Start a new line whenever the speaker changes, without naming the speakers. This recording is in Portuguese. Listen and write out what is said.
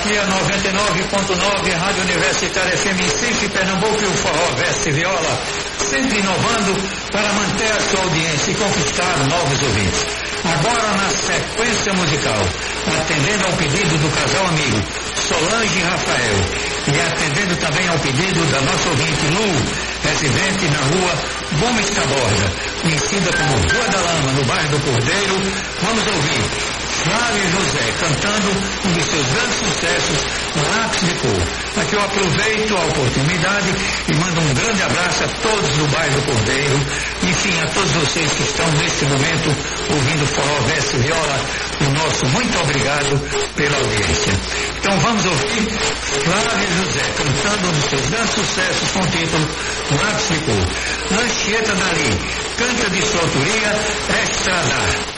Aqui a 99.9, Rádio Universitária FM em Recife, Pernambuco, e o Forró Veste Viola, sempre inovando para manter a sua audiência e conquistar novos ouvintes. Agora na sequência musical, atendendo ao pedido do casal amigo Solange e Rafael, e atendendo também ao pedido da nossa ouvinte Lu, residente na rua Gomes Taborda, conhecida como Rua da Lama, no bairro do Cordeiro, vamos ouvir Flávio José cantando um dos seus grandes sucessos, Lápis de Cor. Aqui eu aproveito a oportunidade e mando um grande abraço a todos do bairro do Cordeiro, enfim, a todos vocês que estão neste momento ouvindo Forró Veste Viola, o nosso muito obrigado pela audiência. Então vamos ouvir Flávio José cantando um dos seus grandes sucessos com o título Lápis de Cor. Anchieta Dali, canta de sua autoria Estradar.